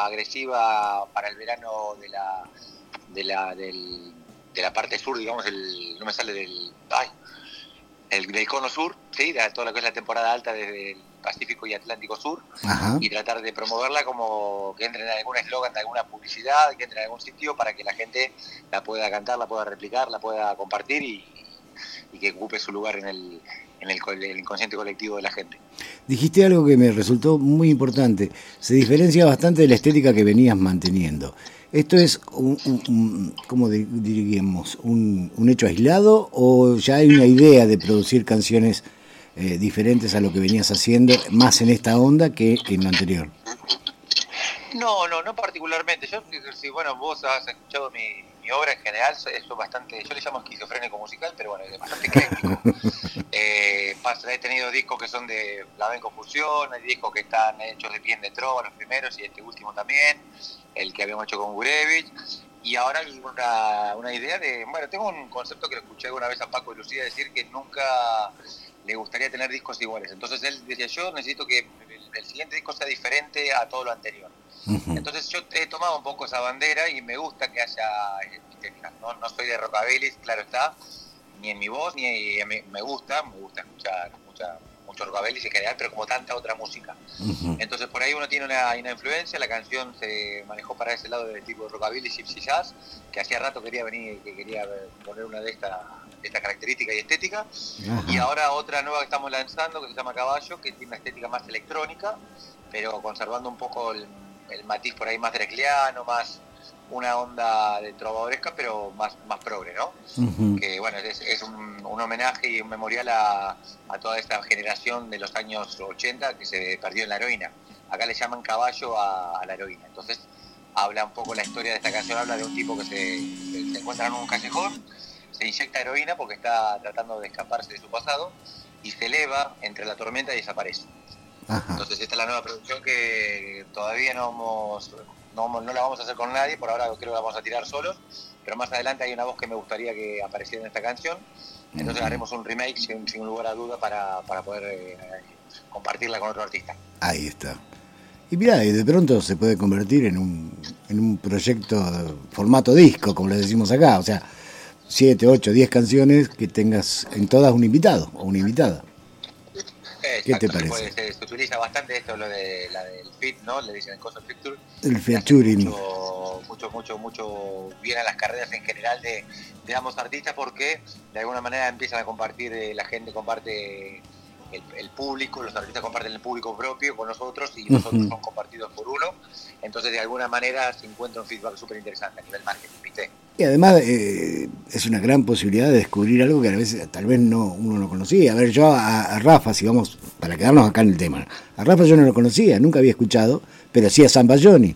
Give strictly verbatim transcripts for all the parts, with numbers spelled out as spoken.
agresiva para el verano de la de la del, de la parte sur, digamos, el, no me sale del ay, el del cono sur, sí, de toda lo que es la temporada alta desde el Pacífico y Atlántico Sur. Ajá. Y tratar de promoverla como que entre en algún eslogan de alguna publicidad, que entre en algún sitio para que la gente la pueda cantar, la pueda replicar, la pueda compartir y, y que ocupe su lugar en el, en el, el inconsciente colectivo de la gente. Dijiste algo que me resultó muy importante. Se diferencia bastante de la estética que venías manteniendo. ¿Esto es, un, un, un, ¿cómo diríamos? Un, ¿Un hecho aislado o ya hay una idea de producir canciones eh, diferentes a lo que venías haciendo, más en esta onda que en lo anterior? No, no, no particularmente. Yo, si bueno, vos has escuchado mi, mi obra en general, eso es bastante, yo le llamo esquizofrénico musical, pero bueno, es bastante ecléctico. eh, he tenido discos que son de flamenco fusión, hay discos que están hechos de bien de trova, los primeros, y este último también, el que habíamos hecho con Gurevich. Y ahora hay una, una idea de, bueno, tengo un concepto que lo escuché alguna vez a Paco de Lucía decir que nunca le gustaría tener discos iguales. Entonces él decía, yo necesito que el, el siguiente disco sea diferente a todo lo anterior. Uh-huh. Entonces yo he tomado un poco esa bandera y me gusta que haya estéticas. No, no soy de rockabilly, claro está, ni en mi voz, ni en mi, me gusta, me gusta escuchar mucha, mucho rockabilly en general, pero como tanta otra música. Uh-huh. Entonces por ahí uno tiene una, una influencia, la canción se manejó para ese lado del tipo de rockabilly, gypsy jazz, que hacía rato quería venir, que quería poner una de estas esta característica y estética. Uh-huh. Y ahora otra nueva que estamos lanzando que se llama Caballo, que tiene una estética más electrónica, pero conservando un poco el el matiz por ahí más drecleano, más una onda de trovadoresca, pero más, más progre, ¿no? Uh-huh. Que bueno, es, es un, un homenaje y un memorial a, a toda esta generación de los años ochenta que se perdió en la heroína. Acá le llaman caballo a, a la heroína. Entonces habla un poco la historia de esta canción, habla de un tipo que se, se, se encuentra en un callejón, se inyecta heroína porque está tratando de escaparse de su pasado y se eleva entre la tormenta y desaparece. Ajá. Entonces esta es la nueva producción que todavía no, vamos, no, no la vamos a hacer con nadie, por ahora creo que la vamos a tirar solos, pero más adelante hay una voz que me gustaría que apareciera en esta canción, entonces uh-huh. haremos un remake sin, sin lugar a duda para, para poder eh, compartirla con otro artista. Ahí está. Y mirá, y de pronto se puede convertir en un, en un proyecto de formato disco, como le decimos acá, o sea, siete, ocho, diez canciones que tengas en todas un invitado o una invitada. ¿Qué te parece? Pues, se, se utiliza bastante esto, lo de la del fit, ¿no? Le dicen el coso feature. El featuring. Mucho, mucho, mucho, mucho bien a las carreras en general de, de ambos artistas porque de alguna manera empiezan a compartir, eh, la gente comparte el, el público, los artistas comparten el público propio con nosotros y nosotros uh-huh. son compartidos por uno. Entonces de alguna manera se encuentra un feedback súper interesante a nivel marketing, ¿viste? Y además eh, es una gran posibilidad de descubrir algo que a veces tal vez no uno no conocía. A ver, yo a, a Rafa, si vamos, para quedarnos acá en el tema, a Rafa yo no lo conocía, nunca había escuchado, pero sí a Zamballoni.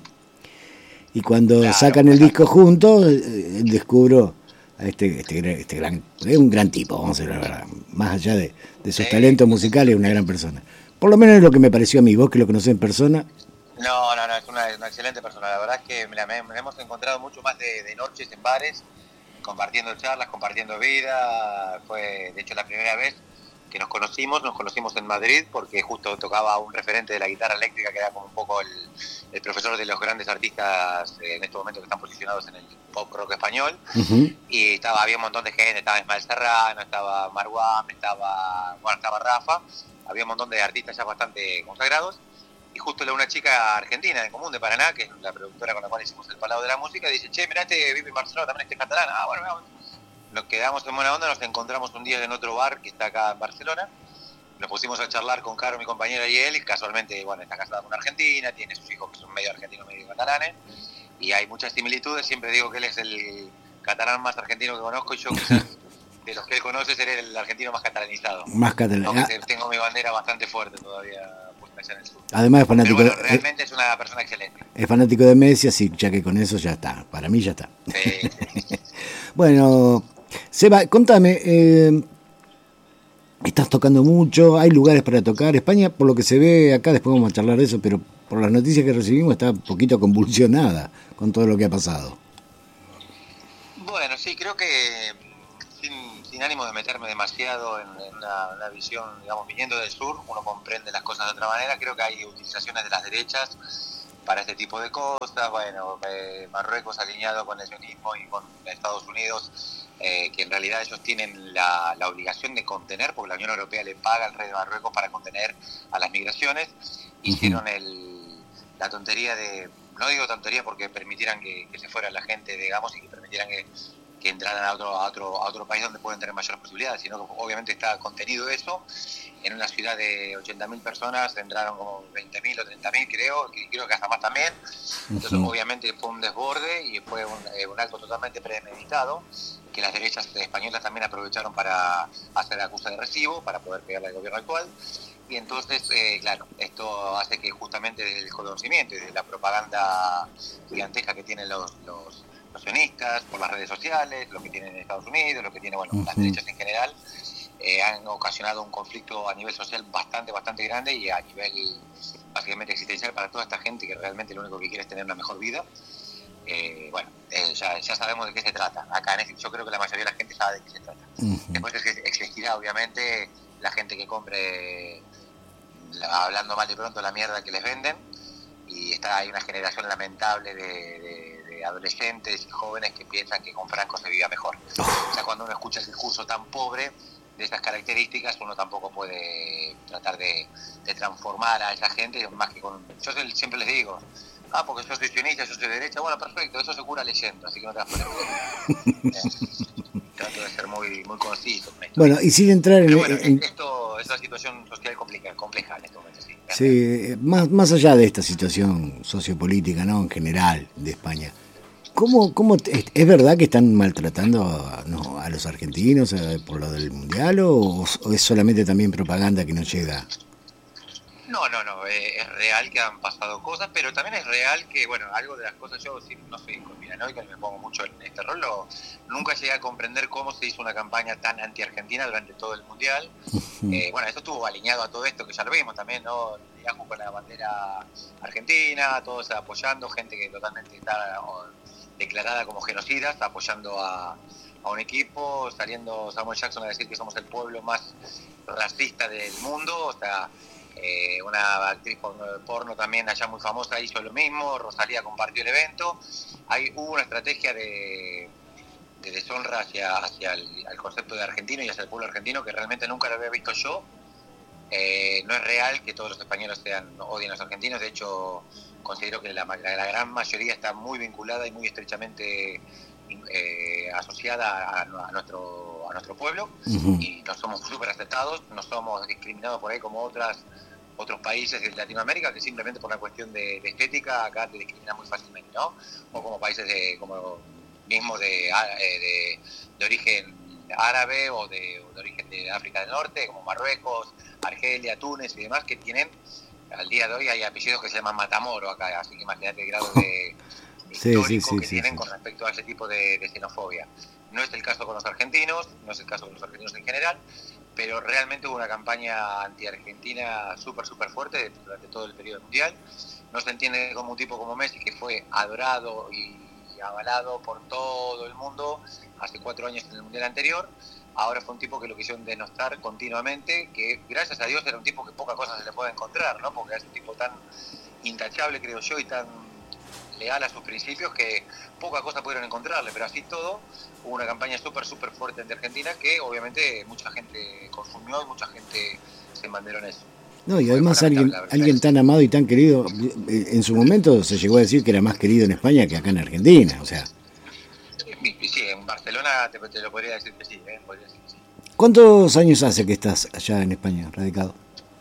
Y cuando claro, sacan el disco juntos, eh, descubro a este, este, este gran, es un gran tipo, vamos a decir la verdad, más allá de, de sus sí. talentos musicales, es una gran persona. Por lo menos es lo que me pareció a mí, vos que lo conocés en persona. No, no, no, es una, una excelente persona. La verdad es que mira, me, me hemos encontrado mucho más de, de noches en bares, compartiendo charlas, compartiendo vida. Fue, de hecho, la primera vez que nos conocimos, nos conocimos en Madrid, porque justo tocaba un referente de la guitarra eléctrica, que era como un poco el, el profesor de los grandes artistas eh, en estos momentos que están posicionados en el pop rock español. Uh-huh. Y estaba, había un montón de gente, estaba Ismael Serrano, estaba Marwan, estaba, bueno, estaba Rafa, había un montón de artistas ya bastante consagrados. Y justo una chica argentina en común de Paraná, que es la productora con la cual hicimos el Palau de la Música, dice, che, mirá, este vive en Barcelona, también este es catalán. Ah, bueno, vamos. Nos quedamos en buena onda, nos encontramos un día en otro bar que está acá en Barcelona, nos pusimos a charlar con Caro, mi compañera, y él, y casualmente, bueno, está casada con una argentina, tiene sus hijos que son medio argentinos, medio catalanes, y hay muchas similitudes. Siempre digo que él es el catalán más argentino que conozco, y yo quizás de los que él conoce seré el argentino más catalanizado. Más catalán. Aunque ah. tengo mi bandera bastante fuerte todavía. En el sur. Además es fanático. Pero bueno, realmente es, es una persona excelente. Es fanático de Messi, así ya que con eso ya está. Para mí ya está. Sí, sí. Bueno, Seba, contame, eh, estás tocando mucho, hay lugares para tocar. España, por lo que se ve acá, después vamos a charlar de eso, pero por las noticias que recibimos está un poquito convulsionada con todo lo que ha pasado. Bueno, sí, creo que sin, sin ánimo de meterme demasiado en, en una, una visión, digamos, viniendo del sur, uno comprende las cosas de otra manera. Creo que hay utilizaciones de las derechas para este tipo de cosas. Bueno, eh, Marruecos alineado con el sionismo y con Estados Unidos, eh, que en realidad ellos tienen la, la obligación de contener, porque la Unión Europea le paga al rey de Marruecos para contener a las migraciones. Hicieron el, la tontería de, no digo tontería porque permitieran que, que se fuera la gente, digamos, y que permitieran que, que entraran a otro, a otro a otro país donde pueden tener mayores posibilidades, sino que obviamente está contenido eso. En una ciudad de ochenta mil personas entraron como veinte mil o treinta mil, creo, y creo que hasta más también. Entonces, uh-huh. obviamente fue un desborde y fue un, eh, un acto totalmente premeditado, que las derechas españolas también aprovecharon para hacer acusa de recibo, para poder pegarle al gobierno actual. Y entonces, eh, claro, esto hace que justamente desde el conocimiento y de la propaganda gigantesca que tienen los, los, los sionistas por las redes sociales, lo que tienen en Estados Unidos, lo que tienen, bueno, uh-huh. las derechas en general, eh, han ocasionado un conflicto a nivel social bastante, bastante grande y a nivel básicamente existencial para toda esta gente que realmente lo único que quiere es tener una mejor vida. Eh, bueno, eh, ya, ya sabemos de qué se trata. Acá en este, yo creo que la mayoría de la gente sabe de qué se trata. Uh-huh. Después es que existirá, obviamente, la gente que compre, la, hablando mal y pronto, la mierda que les venden, y está hay una generación lamentable de, de, de adolescentes y jóvenes que piensan que con Franco se vivía mejor. O sea, cuando uno escucha ese discurso tan pobre de esas características, uno tampoco puede tratar de, de transformar a esa gente más que con... Yo siempre les digo, ah, porque yo soy sionista, yo soy de derecha, bueno, perfecto, eso se cura leyendo, así que no te vas a poner eh, trato de ser muy, muy conciso con esto. Bueno, y sin entrar Pero en... bueno, en... esto es una situación social compleja, compleja en este momento, sí. Sí, más, más allá de esta situación sociopolítica, ¿no?, en general de España, ¿cómo, cómo es, es verdad que están maltratando a, no, a los argentinos eh, por lo del Mundial o, o es solamente también propaganda que no llega? No, no, no, eh, es real que han pasado cosas, pero también es real que, bueno, algo de las cosas, yo sí, no soy conspiranoico, me pongo mucho en este rol, lo, nunca llegué a comprender cómo se hizo una campaña tan anti-argentina durante todo el Mundial. Uh-huh. Eh, bueno, eso estuvo alineado a todo esto que ya lo vimos también, ¿no? Yahoo con la bandera argentina, todos apoyando, gente que totalmente está o, declarada como genocidas, apoyando a, a un equipo, saliendo Samuel Jackson a decir que somos el pueblo más racista del mundo, o sea... Eh, una actriz porno también allá muy famosa hizo lo mismo, Rosalía compartió el evento. Hay, hubo una estrategia de, de deshonra hacia, hacia el al concepto de argentino y hacia el pueblo argentino que realmente nunca lo había visto yo. Eh, no es real que todos los españoles sean odien a los argentinos, de hecho considero que la, la, la gran mayoría está muy vinculada y muy estrechamente eh, asociada a, a, nuestro, a nuestro pueblo. Uh-huh. Y no somos súper aceptados, no somos discriminados por ahí como otras otros países de Latinoamérica que simplemente por una cuestión de, de estética acá te discriminan muy fácilmente, ¿no? O como países de como mismo de, de, de origen árabe o de, o de origen de África del Norte, como Marruecos, Argelia, Túnez y demás, que tienen, al día de hoy hay apellidos que se llaman Matamoro acá, así que imagínate el grado de sí, histórico sí, sí, que sí, tienen sí. con respecto a ese tipo de, de xenofobia. No es el caso con los argentinos, no es el caso con los argentinos en general, pero realmente hubo una campaña anti-argentina súper, súper fuerte durante todo el periodo mundial. No se entiende como un tipo como Messi, que fue adorado y avalado por todo el mundo hace cuatro años en el mundial anterior. Ahora fue un tipo que lo quisieron denostar continuamente, que gracias a Dios era un tipo que pocas cosas se le puede encontrar, ¿no? Porque es un tipo tan intachable, creo yo, y tan leal a sus principios que pocas cosas pudieron encontrarle, pero así todo hubo una campaña súper súper fuerte de Argentina que obviamente mucha gente consumió y mucha gente se embanderó en eso. No, y además alguien, alguien tan amado y tan querido, en su momento se llegó a decir que era más querido en España que acá en Argentina, o sea. Sí, en Barcelona te, te lo podría decir que sí, ¿eh? Podría decir que sí. ¿Cuántos años hace que estás allá en España, radicado?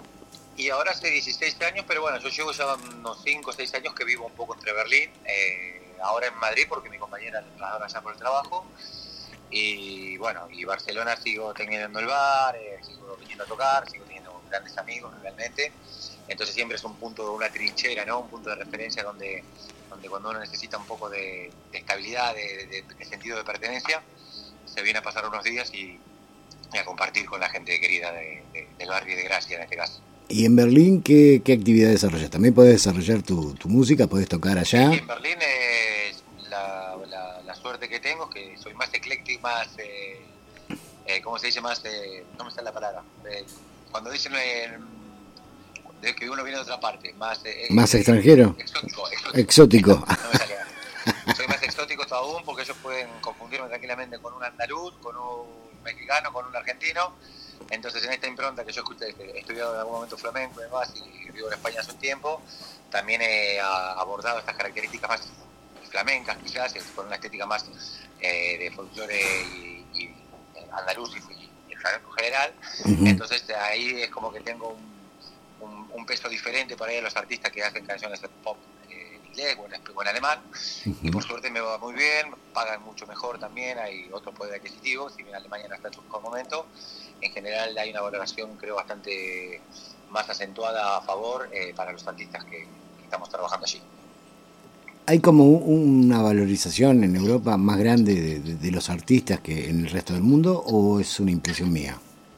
Y ahora hace dieciséis años, pero bueno, yo llevo ya unos cinco o seis años que vivo un poco entre Berlín, eh, ahora en Madrid porque mi compañera se trasladaron allá por el trabajo, y bueno, y Barcelona sigo teniendo el bar, eh, sigo viniendo a tocar, sigo teniendo grandes amigos realmente, entonces siempre es un punto, una trinchera, ¿no? Un punto de referencia donde, donde cuando uno necesita un poco de, de estabilidad, de, de, de sentido de pertenencia, se viene a pasar unos días y, y a compartir con la gente querida de, de, del barrio de Gracia en este caso. ¿Y en Berlín qué, qué actividad desarrollas? ¿También podés desarrollar tu, tu música? ¿Podés tocar allá? Sí, en Berlín es la, la, la suerte que tengo, que soy más ecléctico, más, eh, eh, ¿cómo se dice? Más, eh, no me sale la palabra. Eh, cuando dicen, eh, de que uno viene de otra parte, más... Eh, ¿Más eh, extranjero? Exótico. Exótico. Exótico. No me salía. Soy más exótico aún porque ellos pueden confundirme tranquilamente con un andaluz, con un mexicano, con un argentino. Entonces, en esta impronta que yo escuché, he estudiado en algún momento flamenco y demás, y vivo en España hace un tiempo, también he abordado estas características más flamencas, quizás, con una estética más eh, de folclore y, y andaluz y, y flamenco en general. Uh-huh. Entonces, ahí es como que tengo un, un, un peso diferente para ir a los artistas que hacen canciones de pop eh, en inglés o en, o en alemán. Uh-huh. Y por suerte me va muy bien, pagan mucho mejor también, hay otro poder adquisitivo, si bien Alemania no está en su mejor momento. En general hay una valoración, creo, bastante más acentuada a favor eh, para los artistas que, que estamos trabajando allí. ¿Hay como una valorización en Europa más grande de, de, de los artistas que en el resto del mundo, o es una impresión mía?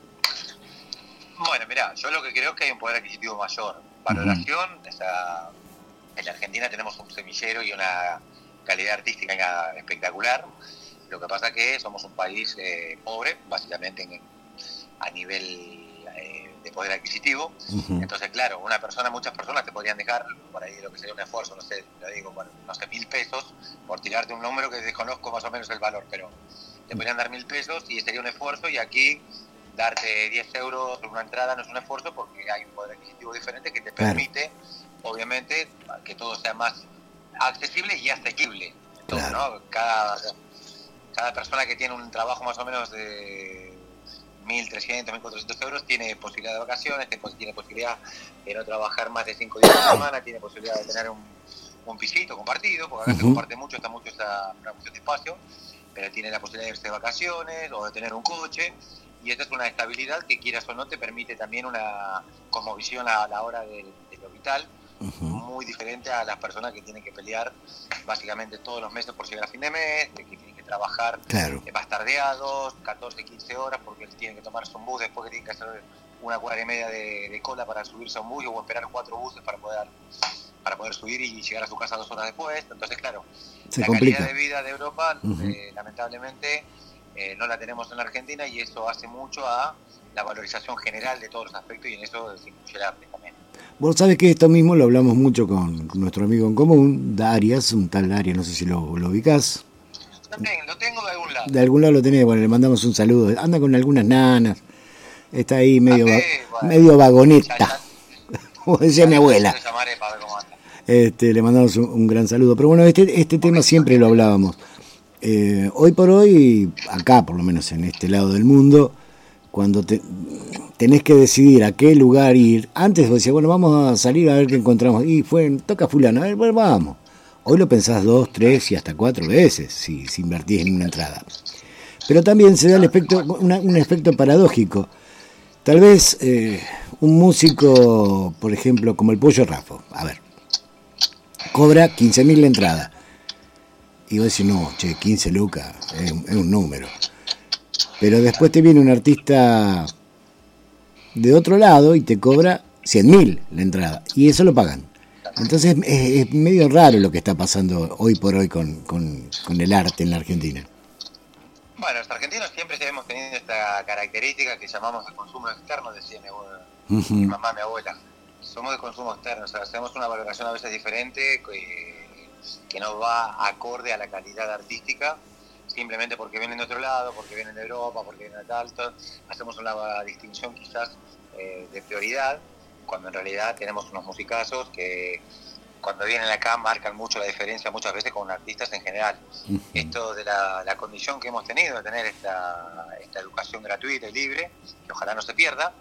Bueno, mirá, yo lo que creo es que hay un poder adquisitivo mayor. Valoración, uh-huh. o sea, en la Argentina tenemos un semillero y una calidad artística espectacular. Lo que pasa es que somos un país eh, pobre, básicamente en a nivel eh, de poder adquisitivo. Uh-huh. Entonces, claro, una persona, muchas personas te podrían dejar por ahí lo que sería un esfuerzo, no sé, lo digo, bueno, no sé, mil pesos, por tirarte un número que desconozco más o menos el valor, pero te podrían dar mil pesos y sería un esfuerzo, y aquí darte diez euros por una entrada no es un esfuerzo porque hay un poder adquisitivo diferente que te permite, claro, obviamente, que todo sea más accesible y asequible. Todo, claro, ¿no? Cada, cada persona que tiene un trabajo más o menos de mil trescientos, mil cuatrocientos euros tiene posibilidad de vacaciones, tiene posibilidad de no trabajar más de cinco días a la semana, tiene posibilidad de tener un, un pisito compartido, porque acá uh-huh. se comparte mucho, está mucho esta, una cuestión de espacio, pero tiene la posibilidad de irse de vacaciones o de tener un coche, y esa es una estabilidad que, quieras o no, te permite también una cosmovisión a la hora de, de lo vital, uh-huh. muy diferente a las personas que tienen que pelear básicamente todos los meses por llegar a fin de mes, de que tienen que trabajar, claro, bastardeados, catorce, quince horas, porque tienen que tomarse un bus, después que tienen que hacer una cuadra y media de, de cola para subirse a un bus, o esperar cuatro buses para poder para poder subir y llegar a su casa dos horas después. Entonces, claro, se la complica. Calidad de vida de Europa, uh-huh. eh, lamentablemente, eh, no la tenemos en la Argentina, y eso hace mucho a la valorización general de todos los aspectos, y en eso se incluye el arte también. Vos sabés que esto mismo lo hablamos mucho con, con nuestro amigo en común, Darias, un tal Darias, no sé si lo, lo ubicás. También, lo tengo de algún lado. De algún lado lo tenés, bueno, le mandamos un saludo. Anda con algunas nanas, está ahí medio, va, bueno, medio vagoneta, ya, ya. Como decía mi abuela. Este, le mandamos un, un gran saludo. Pero bueno, este, este tema siempre lo hablábamos. Eh, hoy por hoy, acá por lo menos en este lado del mundo, cuando te, tenés que decidir a qué lugar ir, antes vos decías, bueno, vamos a salir a ver qué encontramos, y fue, toca fulano, a ver, bueno, vamos. Hoy lo pensás dos, tres y hasta cuatro veces si, si invertís en una entrada. Pero también se da el efecto, una, un efecto paradójico. Tal vez eh, un músico, por ejemplo, como el Pollo Raffo, a ver, cobra quince mil la entrada. Y vos decís, no, che, quince lucas, es un, es un número. Pero después te viene un artista de otro lado y te cobra cien mil la entrada. Y eso lo pagan. Entonces es, es medio raro lo que está pasando hoy por hoy con, con, con el arte en la Argentina. Bueno, los argentinos siempre hemos tenido esta característica que llamamos de consumo externo, decía mi, abuela, uh-huh. mi mamá, mi abuela. Somos de consumo externo, o sea, hacemos una valoración a veces diferente que, que no va acorde a la calidad artística, simplemente porque vienen de otro lado, porque vienen de Europa, porque vienen de tal, hacemos una distinción quizás eh, de prioridad, cuando en realidad tenemos unos musicazos que cuando vienen acá marcan mucho la diferencia muchas veces con artistas en general. Uh-huh. Esto de la, la condición que hemos tenido de tener esta, esta educación gratuita y libre, que ojalá no se pierda,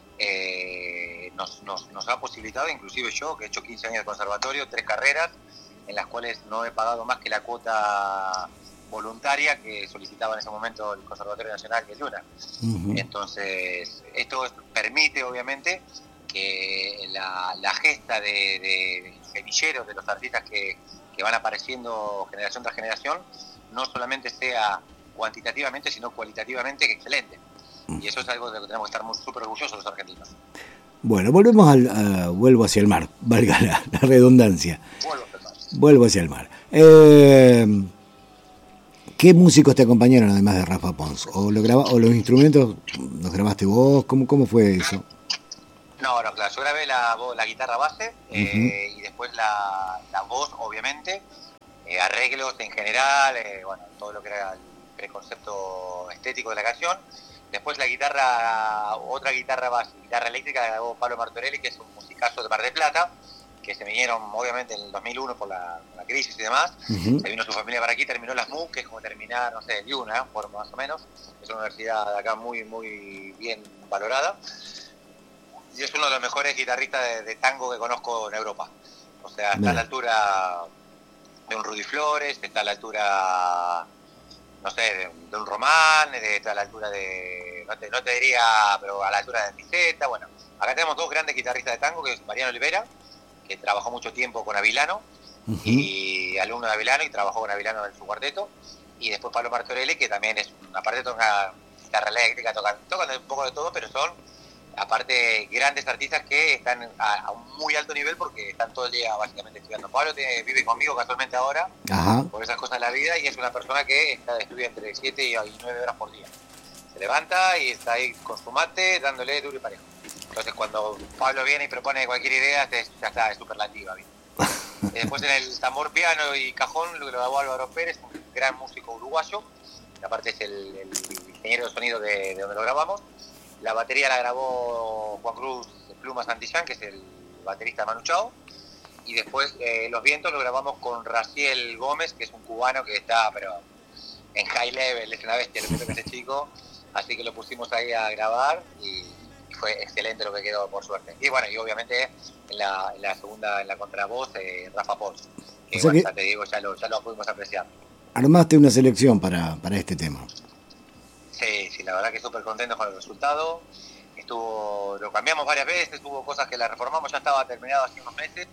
eh, nos, nos, nos ha posibilitado, inclusive yo, que he hecho quince años de conservatorio, tres carreras, en las cuales no he pagado más que la cuota voluntaria que solicitaba en ese momento el Conservatorio Nacional de Luna. Uh-huh. Entonces, esto permite, obviamente, que la, la gesta de, de semilleros de los artistas que, que van apareciendo generación tras generación no solamente sea cuantitativamente, sino cualitativamente excelente. Y eso es algo de lo que tenemos que estar muy súper orgullosos los argentinos. Bueno, volvemos al, uh, vuelvo hacia el mar, valga la, la redundancia. Vuelvo hacia el mar. Vuelvo hacia el mar. Eh, ¿Qué músicos te acompañaron además de Rafa Pons? ¿O, lo graba, o los instrumentos los grabaste vos? ¿Cómo, cómo fue eso? No, no, claro, yo grabé la, vo- la guitarra base eh, Ujú. y después la, la voz, obviamente, eh, arreglos en general, eh, bueno, todo lo que era el preconcepto estético de la canción. Después la guitarra, otra guitarra base, guitarra eléctrica, la grabó Pablo Martorelli, que es un musicazo de Mar del Plata, que se vinieron obviamente en el dos mil uno por la, la crisis y demás. Ujú. Se vino su familia para aquí, terminó las M U, que es como terminar, no sé, el IUNA, por más o menos. Es una universidad de acá muy, muy bien valorada. Y es uno de los mejores guitarristas de, de tango que conozco en Europa. O sea, está a la Mira. altura de un Rudy Flores, está a la altura, no sé, de, de un Román, de, está a la altura de, no te, no te diría, pero a la altura de Niceta. Bueno, acá tenemos dos grandes guitarristas de tango, que es Mariano Olivera, que trabajó mucho tiempo con Avilano, Ujú. y alumno de Avilano, y trabajó con Avilano en su cuarteto. Y después Pablo Martorelli, que también es, aparte toca guitarra eléctrica, tocan, tocan un poco de todo, pero son aparte grandes artistas que están a, a un muy alto nivel porque están todo el día básicamente estudiando. Pablo tiene, vive conmigo casualmente ahora Ajá. por esas cosas de la vida y es una persona que está, estudia entre siete y nueve horas por día. Se levanta y está ahí con su mate dándole duro y parejo. Entonces cuando Pablo viene y propone cualquier idea, ya está, es superlativa. ¿Viste? Y después en el tambor, piano y cajón lo grabó Álvaro Pérez, un gran músico uruguayo, que aparte es el, el ingeniero de sonido de, de donde lo grabamos. La batería la grabó Juan Cruz Pluma Santillán, que es el baterista de Manu Chao. Y después eh, los vientos lo grabamos con Raciel Gómez, que es un cubano que está pero en high level, es una bestia lo que toca ese chico. Así que lo pusimos ahí a grabar y, y fue excelente lo que quedó, por suerte. Y bueno, y obviamente en la, en la segunda, en la contravoz, eh, Rafa Pons, O que sea bueno, que ya te digo, ya lo, ya lo pudimos apreciar. armaste una selección para, para este tema. Sí, sí, la verdad que súper contento con el resultado. Estuvo, lo cambiamos varias veces, hubo cosas que la reformamos, ya estaba terminado hace unos meses,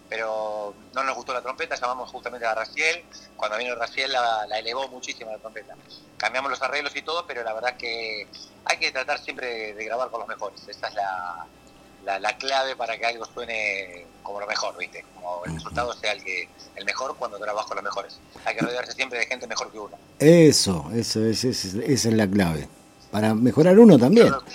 pero no nos gustó la trompeta, llamamos justamente a Raciel. Cuando vino Raciel la, la elevó muchísimo la trompeta. Cambiamos los arreglos y todo, pero la verdad que hay que tratar siempre de, de grabar con los mejores. Esa es la, la, la clave para que algo suene como lo mejor, ¿viste? Como el resultado sea el, que, el mejor cuando trabajas con los mejores. Hay que rodearse siempre de gente mejor que uno. Eso, eso es, es- esa es la clave. Para mejorar uno Yo también. no,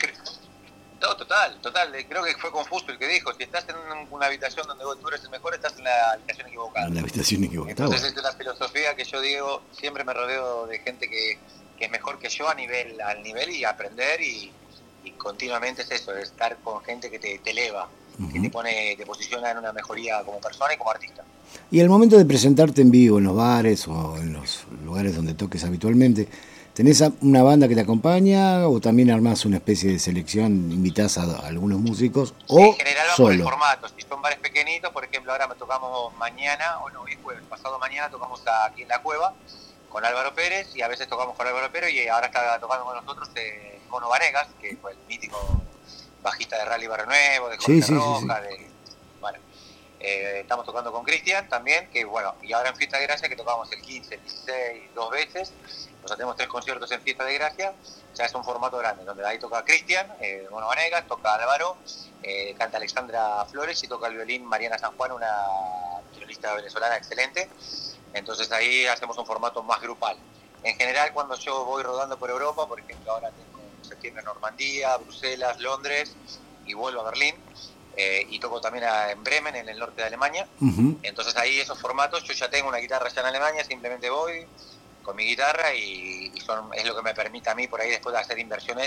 no, total, total. eh, Creo que fue confuso el que dijo. Si estás en una habitación donde vos tú eres el mejor, estás en la habitación En equivocada. la habitación equivocada. Está Entonces bueno. es una filosofía que yo digo, siempre me rodeo de gente que, que es mejor que yo a nivel, al nivel y aprender y, y continuamente es eso, es estar con gente que te, te eleva, que te Ujú. pone, te posiciona en una mejoría como persona y como artista. Y al momento de presentarte en vivo en los bares o en los lugares donde toques habitualmente, ¿tenés a- una banda que te acompaña o también armás una especie de selección, invitás a, a algunos músicos En o general va por el solo? formato, si son bares pequeñitos, por ejemplo, ahora me tocamos mañana, o no, hoy es jueves, pasado mañana tocamos aquí en La Cueva con Álvaro Pérez y a veces tocamos con Álvaro Pérez y ahora está tocando con nosotros eh, Mono Vanegas, que fue el mítico bajista de Rally Barrio Nuevo, de Sí, Jorge sí, sí, sí. Roja, de, bueno, eh, estamos tocando con Cristian también, que bueno, y ahora en Fiesta de Gracia que tocamos el quince, el dieciséis, dos veces, nos hacemos tres conciertos en Fiesta de Gracia, ya es un formato grande, donde ahí toca Cristian, eh, Mono Vanegas, toca Álvaro, eh, canta Alexandra Flores y toca el violín Mariana San Juan, una violista venezolana excelente. Entonces ahí hacemos un formato más grupal. En general, cuando yo voy rodando por Europa, por ejemplo, ahora tengo en septiembre Normandía, Bruselas, Londres y vuelvo a Berlín. Eh, y toco también a, en Bremen, en el norte de Alemania. Ujú. Entonces ahí esos formatos, yo ya tengo una guitarra ya en Alemania, simplemente voy con mi guitarra y, y son, es lo que me permite a mí por ahí después de hacer inversiones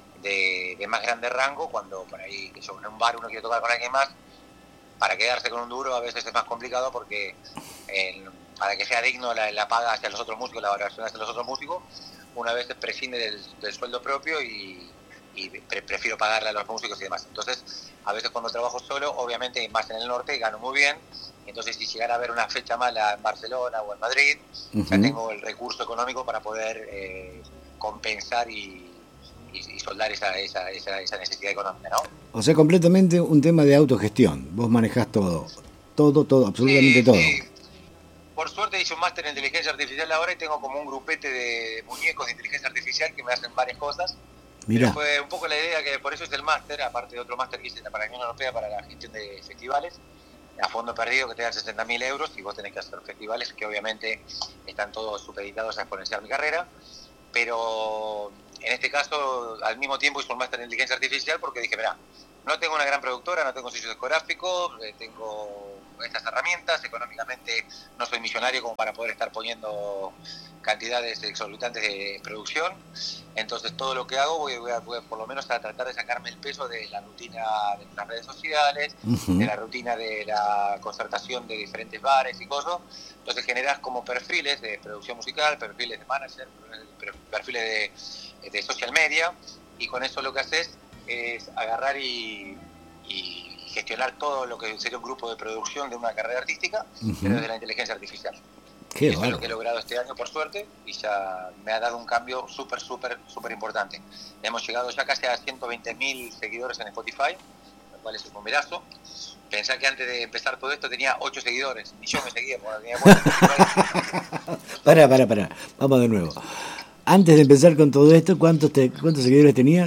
de, de más grande rango, cuando por ahí que yo en un bar uno quiere tocar con alguien más, para quedarse con un duro a veces es más complicado porque eh, para que sea digno la, la paga hacia los otros músicos, la valoración hacia los otros músicos, una vez prescinde del, del sueldo propio y, y pre prefiero pagarle a los músicos y demás. Entonces, a veces cuando trabajo solo, obviamente más en el norte, gano muy bien. Entonces, si llegara a haber una fecha mala en Barcelona o en Madrid, Ujú. ya tengo el recurso económico para poder eh, compensar y, y, y soldar esa, esa, esa, esa necesidad económica, ¿no? O sea, completamente un tema de autogestión. Vos manejás todo. Todo, todo, absolutamente Sí, todo. sí. Por suerte hice un máster en inteligencia artificial ahora y tengo como un grupete de muñecos de inteligencia artificial que me hacen varias cosas. Pero Mirá. fue un poco la idea que por eso es el máster, aparte de otro máster que hice para la Unión Europea para la gestión de festivales, a fondo perdido que te dan sesenta mil euros y vos tenés que hacer festivales que obviamente están todos supeditados a exponenciar mi carrera. Pero en este caso, al mismo tiempo hice un máster en inteligencia artificial porque dije, mirá, no tengo una gran productora, no tengo sello discográfico, eh, tengo estas herramientas, económicamente no soy millonario como para poder estar poniendo cantidades exorbitantes de producción, entonces todo lo que hago voy, voy, a, voy a por lo menos a tratar de sacarme el peso de la rutina de las redes sociales, uh-huh. de la rutina de la concertación de diferentes bares y cosas, entonces generas como perfiles de producción musical, perfiles de manager, perfiles de, de social media, y con eso lo que haces es agarrar y, y gestionar todo lo que sería un grupo de producción de una carrera artística, uh-huh. pero desde la inteligencia artificial. Qué Eso bueno. es lo que he logrado este año, por suerte, y ya me ha dado un cambio súper, súper, súper importante. Hemos llegado ya casi a ciento veinte mil seguidores en Spotify, lo cual es un numerazo. Pensá que antes de empezar todo esto tenía ocho seguidores, y yo me seguía. Pará, pará, pará, vamos de nuevo. Antes de empezar con todo esto, ¿cuántos, te, cuántos seguidores tenías?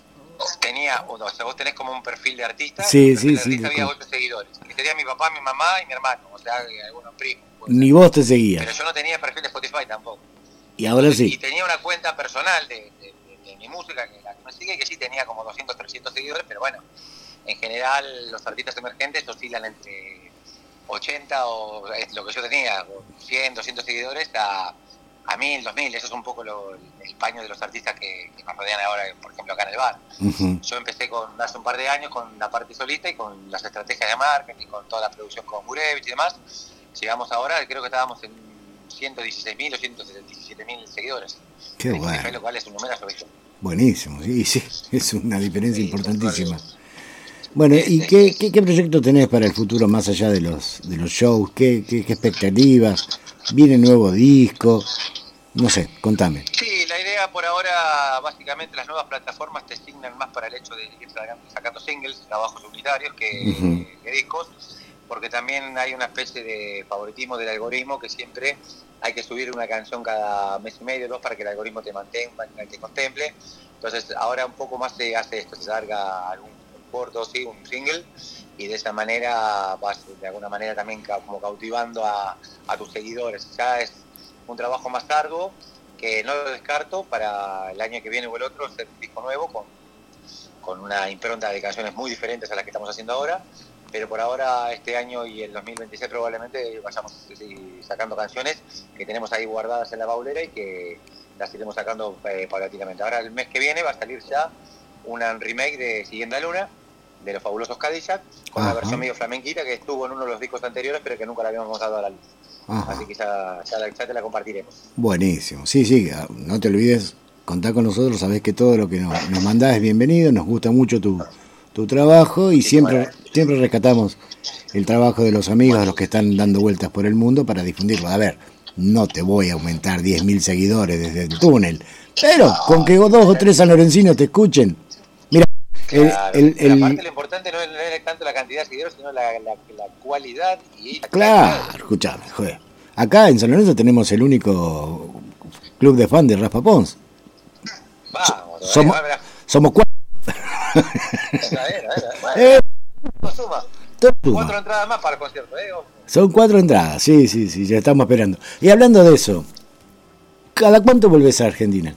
Tenía, o sea, vos tenés como un perfil de artista, sí, un perfil sí, de artista sí, había sí. ocho seguidores, que sería mi papá, mi mamá y mi hermano, o sea, algunos primos. Ni vos te seguías. Pero yo no tenía perfil de Spotify tampoco. Y ahora Entonces, sí. Y tenía una cuenta personal de, de, de, de mi música, que la que me sigue, que sí tenía como doscientos, trescientos seguidores, pero bueno, en general los artistas emergentes oscilan entre ochenta o es lo que yo tenía, cien, doscientos seguidores a, a mil, dos mil, eso es un poco lo, el paño de los artistas que, que nos rodean ahora, por ejemplo, acá en el bar. Uh-huh. Yo empecé con hace un par de años con la parte solista y con las estrategias de marketing, con toda la producción con Gurevich y demás. Llegamos ahora, creo que estábamos en ciento dieciséis mil o ciento diecisiete mil seguidores. Qué bueno. Lo cual es un numerazo, ¿viste? Buenísimo, sí, sí, es una diferencia sí, importantísima. Bueno, ¿y qué, qué, qué proyecto tenés para el futuro más allá de los de los shows? ¿Qué, qué, qué expectativas? ¿Viene nuevo disco? No sé, contame. Sí, la idea por ahora, básicamente las nuevas plataformas te asignan más para el hecho de ir sacando singles, trabajos unitarios que, uh-huh. que discos, porque también hay una especie de favoritismo del algoritmo que siempre hay que subir una canción cada mes y medio, dos, para que el algoritmo te mantenga, te contemple. Entonces ahora un poco más se hace esto, se larga algún corto, sí, un single, y de esa manera vas de alguna manera también como cautivando a, a tus seguidores. Ya es un trabajo más largo que no lo descarto para el año que viene o el otro hacer un disco nuevo con, con una impronta de canciones muy diferentes a las que estamos haciendo ahora, pero por ahora este año y el dos mil veintiséis probablemente vayamos sí, sacando canciones que tenemos ahí guardadas en la baulera y que las iremos sacando eh, paulatinamente. Ahora el mes que viene va a salir ya una remake de Siguiendo la Luna, de los Fabulosos Cadillac, con Ajá. una versión medio flamenquita que estuvo en uno de los discos anteriores pero que nunca la habíamos dado a la luz. Ajá. Así que ya, ya, ya te la compartiremos. Buenísimo, sí, sí, no te olvides, contá con nosotros, sabés que todo lo que nos, nos mandás es bienvenido, nos gusta mucho tu, tu trabajo y sí, siempre, bueno. siempre rescatamos el trabajo de los amigos, bueno. de los que están dando vueltas por el mundo para difundirlo. A ver, no te voy a aumentar diez mil seguidores desde el túnel, pero no, con que dos o tres sanlorencinos te escuchen. Mira, claro, el, el, el, aparte lo importante no es, no es tanto la cantidad de seguidores, sino la, la, la cualidad y la claro, calidad. Escuchame, joder. Acá en San Lorenzo tenemos el único club de fan de Rafa Pons. Vamos, somos, vale, vale. somos cuatro. Era, era, era. Bueno, eh, suma. Cuatro entradas más para el concierto, ¿eh? Son cuatro entradas, sí, sí, sí, ya estamos esperando. Y hablando de eso, ¿cada cuánto volvés a Argentina?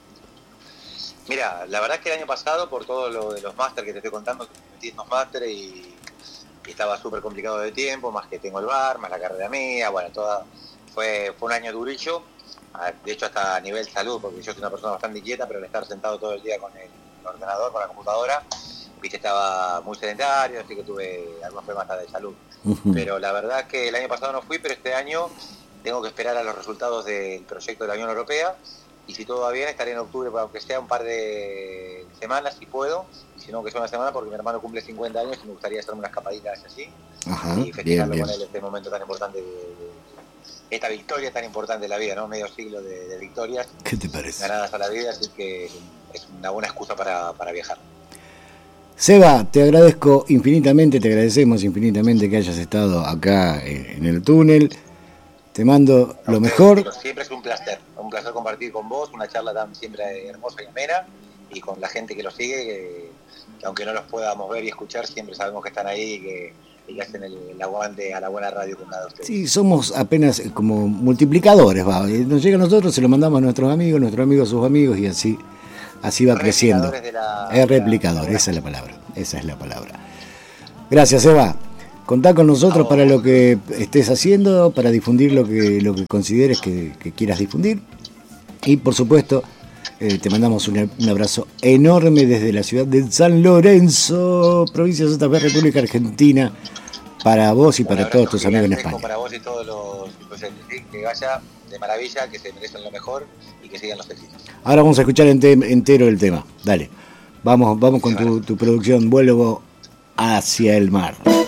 Mira, la verdad es que el año pasado, por todo lo de los máster que te estoy contando, metí en los máster y, y estaba súper complicado de tiempo, más que tengo el bar, más la carrera mía, bueno, toda, fue, fue un año durillo, de hecho hasta a nivel salud, porque yo soy una persona bastante inquieta, pero al estar sentado todo el día con el ordenador, con la computadora, viste, estaba muy sedentario, así que tuve algunos problemas hasta de salud. Uh-huh. Pero la verdad es que el año pasado no fui, pero este año tengo que esperar a los resultados del proyecto de la Unión Europea, y si todo va bien estaré en octubre, aunque sea un par de semanas si puedo, si no que sea una semana porque mi hermano cumple cincuenta años y me gustaría hacerme una escapadita así. Ajá, y festejarlo con él este momento tan importante de, de esta victoria tan importante de la vida, ¿no? Medio siglo de, de victorias. ¿Qué te parece? Ganadas a la vida, así que es una buena excusa para, para viajar. Seba, te agradezco infinitamente, te agradecemos infinitamente que hayas estado acá en, en el túnel. Te mando lo mejor. Chicos, siempre es un placer, un placer compartir con vos, una charla tan siempre hermosa y amena, y con la gente que los sigue, que, que aunque no los podamos ver y escuchar, siempre sabemos que están ahí y que, y que hacen el, el aguante a la buena radio con cada ustedes. Sí, somos apenas como multiplicadores, va. Nos llega a nosotros, se lo mandamos a nuestros amigos, nuestros amigos a sus amigos, y así, así va creciendo. De la, es replicador, de la, esa es la palabra. esa es la palabra. Gracias, Eva. Contá con nosotros para lo que estés haciendo, para difundir lo que lo que consideres que, que quieras difundir. Y por supuesto, eh, te mandamos un, un abrazo enorme desde la ciudad de San Lorenzo, provincia de Santa Fe, República Argentina, para vos y para todos tus amigos en España. Para vos y todos los docentes, ¿sí? Que vaya de maravilla, que se merecen lo mejor y que sigan los éxitos. Ahora vamos a escuchar ente- entero el tema. Dale, vamos, vamos con tu, tu producción, Vuelvo hacia el mar.